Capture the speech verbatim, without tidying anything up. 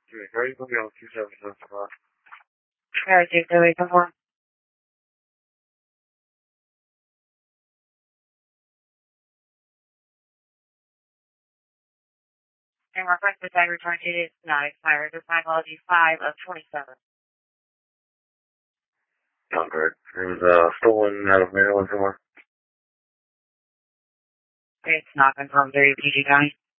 Ready to go, two seven seven five. Alright, take the way, come on. And request the tag return to is not expired. The psychology five of twenty-seven. Not correct. It was uh, stolen out of Maryland somewhere. It's not confirmed. There, P G County.